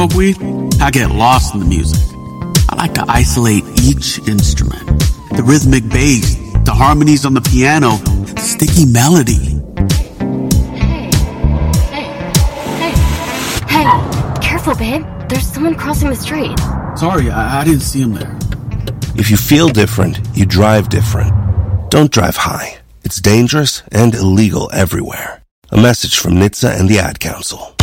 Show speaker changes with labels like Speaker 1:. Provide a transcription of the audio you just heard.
Speaker 1: smoke weed, I get lost in the music. I like to isolate each instrument. The rhythmic bass, the harmonies on the piano, the sticky melody.
Speaker 2: Hey, careful, babe. There's someone crossing the street.
Speaker 1: Sorry, I didn't see him there.
Speaker 3: If you feel different, you drive different. Don't drive high. It's dangerous and illegal everywhere. A message from NHTSA and the Ad Council.